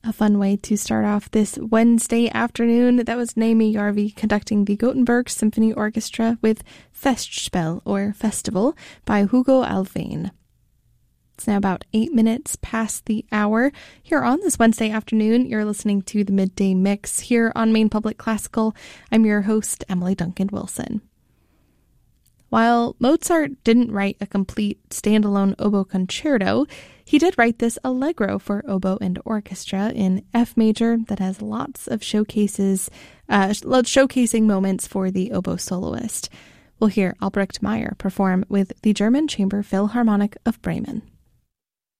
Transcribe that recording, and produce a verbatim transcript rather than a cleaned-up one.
A fun way to start off this Wednesday afternoon. That was Naomi Jarvi conducting the Gothenburg Symphony Orchestra with Festspel, or Festival, by Hugo Alfvén. It's now about eight minutes past the hour. Here on this Wednesday afternoon, you're listening to the Midday Mix here on Maine Public Classical. I'm your host, Emily Duncan Wilson. While Mozart didn't write a complete standalone oboe concerto, he did write this allegro for oboe and orchestra in F major that has lots of showcases, uh, showcasing moments for the oboe soloist. We'll hear Albrecht Meyer perform with the German Chamber Philharmonic of Bremen.